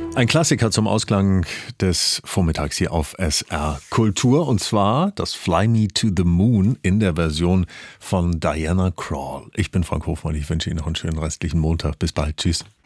Ein Klassiker zum Ausklang des Vormittags hier auf SR Kultur, und zwar das Fly Me to the Moon in der Version von Diana Krall. Ich bin Frank Hofmann, ich wünsche Ihnen noch einen schönen restlichen Montag. Bis bald, tschüss.